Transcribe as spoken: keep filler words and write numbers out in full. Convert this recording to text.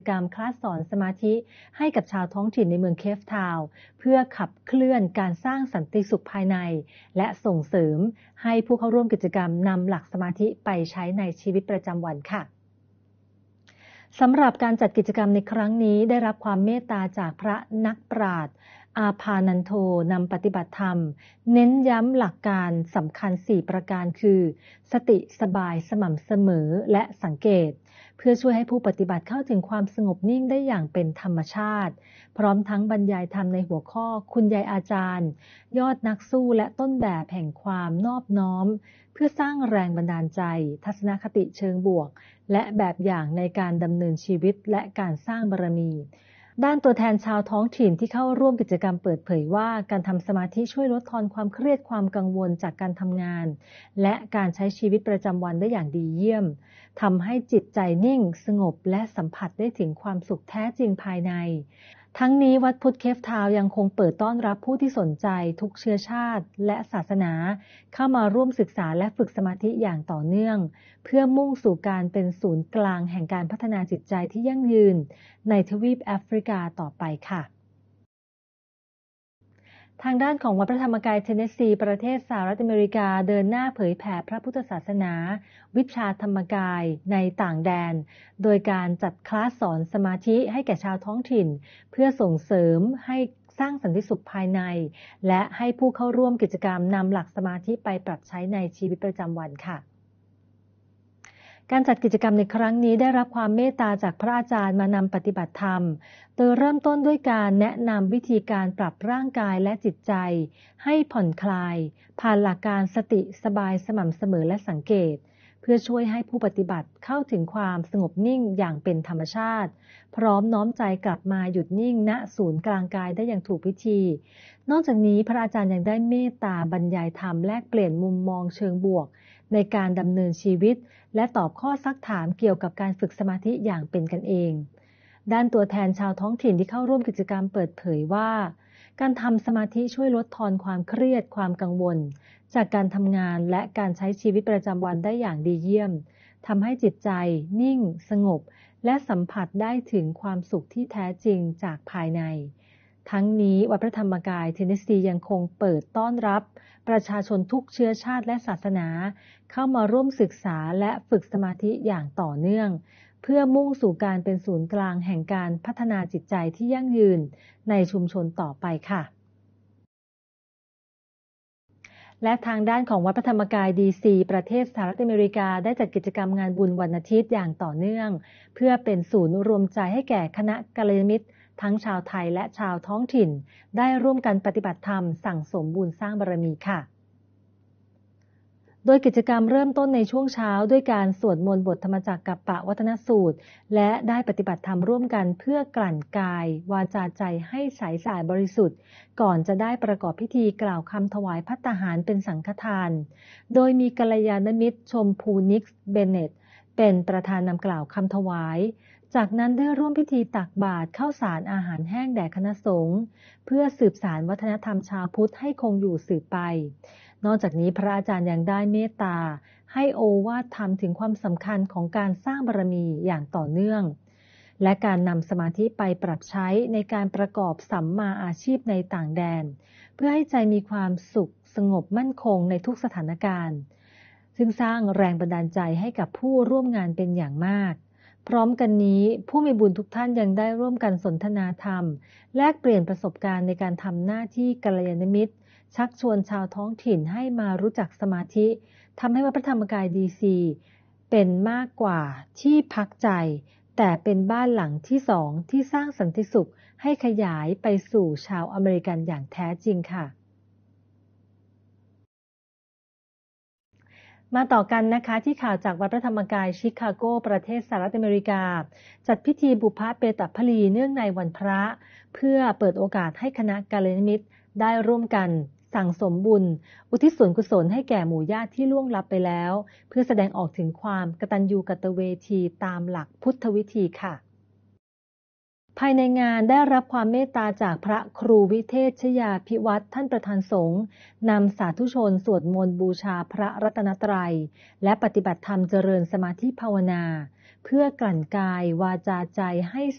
กรรมคลาสสอนสมาธิให้กับชาวท้องถิ่นในเมืองเคปทาวน์เพื่อขับเคลื่อนการสร้างสันติสุขภายในและส่งเสริมให้ผู้เข้าร่วมกิจกรรมนำหลักสมาธิไปใช้ในชีวิตประจำวันค่ะสำหรับการจัดกิจกรรมในครั้งนี้ได้รับความเมตตาจากพระนักปราชญ์อาภานันโทนำปฏิบัติธรรมเน้นย้ำหลักการสำคัญสี่ประการคือสติสบายสม่ำเสมอและสังเกตเพื่อช่วยให้ผู้ปฏิบัติเข้าถึงความสงบนิ่งได้อย่างเป็นธรรมชาติพร้อมทั้งบรรยายธรรมในหัวข้อคุณยายอาจารย์ยอดนักสู้และต้นแบบแห่งความนอบน้อมเพื่อสร้างแรงบันดาลใจทัศนคติเชิงบวกและแบบอย่างในการดำเนินชีวิตและการสร้างบารมีด้านตัวแทนชาวท้องถิ่นที่เข้าร่วมกิจกรรมเปิดเผยว่าการทำสมาธิช่วยลดทอนความเครียดความกังวลจากการทำงานและการใช้ชีวิตประจำวันได้อย่างดีเยี่ยมทำให้จิตใจนิ่งสงบและสัมผัสได้ถึงความสุขแท้จริงภายในทั้งนี้วัดพุทธเคปทาวน์ยังคงเปิดต้อนรับผู้ที่สนใจทุกเชื้อชาติและศาสนาเข้ามาร่วมศึกษาและฝึกสมาธิอย่างต่อเนื่องเพื่อมุ่งสู่การเป็นศูนย์กลางแห่งการพัฒนาจิตใจที่ยั่งยืนในทวีปแอฟริกาต่อไปค่ะทางด้านของวัดพระธรรมกายเทนเนสซีประเทศสหรัฐอเมริกาเดินหน้าเผยแผ่พระพุทธศาสนาวิชาธรรมกายในต่างแดนโดยการจัดคลาสสอนสมาธิให้แก่ชาวท้องถิ่นเพื่อส่งเสริมให้สร้างสันติสุขภายในและให้ผู้เข้าร่วมกิจกรรมนำหลักสมาธิไปปรับใช้ในชีวิตประจำวันค่ะการจัดกิจกรรมในครั้งนี้ได้รับความเมตตาจากพระอาจารย์มานำปฏิบัติธรรมโดยเริ่มต้นด้วยการแนะนำวิธีการปรับร่างกายและจิตใจให้ผ่อนคลายผ่านหลักการสติสบายสม่ำเสมอและสังเกตเพื่อช่วยให้ผู้ปฏิบัติเข้าถึงความสงบนิ่งอย่างเป็นธรรมชาติพร้อมน้อมใจกลับมาหยุดนิ่งณศูนย์กลางกายได้อย่างถูกวิธีนอกจากนี้พระอาจารย์ยังได้เมตตาบรรยายธรรมแลกเปลี่ยนมุมมองเชิงบวกในการดำเนินชีวิตและตอบข้อซักถามเกี่ยวกับการฝึกสมาธิอย่างเป็นกันเองด้านตัวแทนชาวท้องถิ่นที่เข้าร่วมกิจกรรมเปิดเผยว่าการทำสมาธิช่วยลดทอนความเครียดความกังวลจากการทำงานและการใช้ชีวิตประจำวันได้อย่างดีเยี่ยมทำให้จิตใจนิ่งสงบและสัมผัสได้ถึงความสุขที่แท้จริงจากภายในทั้งนี้วัดพระธรรมกายเทนเนสซียังคงเปิดต้อนรับประชาชนทุกเชื้อชาติและศาสนาเข้ามาร่วมศึกษาและฝึกสมาธิอย่างต่อเนื่องเพื่อมุ่งสู่การเป็นศูนย์กลางแห่งการพัฒนาจิตใจที่ยั่งยืนในชุมชนต่อไปค่ะและทางด้านของวัดพระธรรมกายดีซีประเทศสหรัฐอเมริกาได้จัดกิจกรรมงานบุญวันอาทิตย์อย่างต่อเนื่องเพื่อเป็นศูนย์รวมใจให้แก่คณะกัลยาณมิตรทั้งชาวไทยและชาวท้องถิ่นได้ร่วมกันปฏิบัติธรรมสั่งสมบุญสร้างบารมีค่ะโดยกิจกรรมเริ่มต้นในช่วงเช้าด้วยการสวดมนต์บทธรรมจักรกัปปะวัฒนสูตรและได้ปฏิบัติธรรมร่วมกันเพื่อกลั่นกายวาจาใจให้ใสสะอาดบริสุทธิ์ก่อนจะได้ประกอบพิธีกล่าวคำถวายภัตตาหารเป็นสังฆทานโดยมีกัลยาณมิตรชมพูนิกส์เบเนตเป็นประธานนำกล่าวคำถวายจากนั้นได้ร่วมพิธีตักบาตรข้าวสารอาหารแห้งแด่คณะสงฆ์เพื่อสืบสานวัฒนธรรมชาวพุทธให้คงอยู่สืบไปนอกจากนี้พระอาจารย์ยังได้เมตตาให้โอวาทธรรมถึงความสำคัญของการสร้างบารมีอย่างต่อเนื่องและการนำสมาธิไปปรับใช้ในการประกอบสัมมาอาชีพในต่างแดนเพื่อให้ใจมีความสุขสงบมั่นคงในทุกสถานการณ์ซึ่งสร้างแรงบันดาลใจให้กับผู้ร่วมงานเป็นอย่างมากพร้อมกันนี้ผู้มีบุญทุกท่านยังได้ร่วมกันสนทนาธรรมแลกเปลี่ยนประสบการณ์ในการทำหน้าที่กัลยาณมิตรชักชวนชาวท้องถิ่นให้มารู้จักสมาธิทำให้วัดพระธรรมกายดีซีเป็นมากกว่าที่พักใจแต่เป็นบ้านหลังที่สองที่สร้างสันติสุขให้ขยายไปสู่ชาวอเมริกันอย่างแท้จริงค่ะมาต่อกันนะคะที่ข่าวจากวัดพระธรรมกายชิคาโกประเทศสหรัฐอเมริกาจัดพิธีบุพเปตพลีเนื่องในวันพระเพื่อเปิดโอกาสให้คณะกัลยาณมิตรได้ร่วมกันสั่งสมบุญอุทิศส่วนกุศลให้แก่หมู่ญาติที่ล่วงลับไปแล้วเพื่อแสดงออกถึงความกตัญญูกตเวทีตามหลักพุทธวิธีค่ะภายในงานได้รับความเมตตาจากพระครูวิเทศชยาภิวัตรท่านประธานสงฆ์นำสาธุชนสวดมนต์บูชาพระรัตนตรัยและปฏิบัติธรรมเจริญสมาธิภาวนาเพื่อกลั่นกายวาจาใจให้